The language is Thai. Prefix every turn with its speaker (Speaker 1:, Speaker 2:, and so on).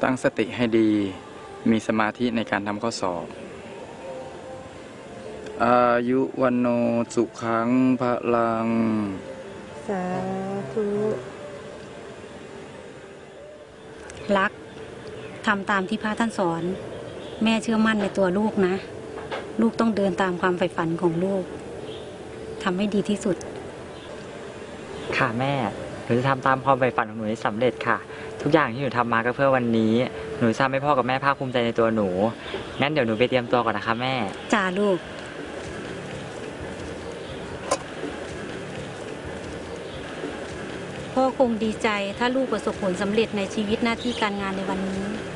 Speaker 1: ตั้งสติให้ดีมีสมาธิในการทำข้อสอบอายุวันโนสุขังพลัง
Speaker 2: สาธุ
Speaker 3: รักทำตามที่พระท่านสอนแม่เชื่อมั่นในตัวลูกนะลูกต้องเดินตามความใฝ่ฝันของลูกทำให้ดีที่สุด
Speaker 4: ค่ะแม่หนูจะทำตามความใฝ่ฝันของหนูให้สำเร็จค่ะทุกอย่างที่หนูทำมาก็เพื่อวันนี้หนูทราบให้พ่อกับแม่ภาคภูมิใจในตัวหนูงั้นเดี๋ยวหนูไปเตรียมตัวก่อนนะคะแม่
Speaker 3: จ้าลูกพ่อคงดีใจถ้าลูกประสบผลสำเร็จในชีวิตหน้าที่การงานในวันนี้